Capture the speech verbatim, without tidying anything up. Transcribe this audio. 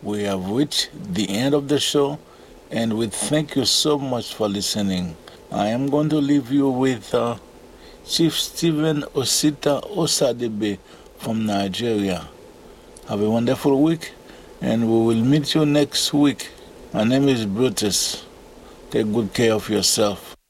We have reached the end of the show, and we thank you so much for listening. I am going to leave you with uh, Chief Stephen Osita Osadebe from Nigeria. Have a wonderful week, and we will meet you next week. My name is Brutus. Take good care of yourself.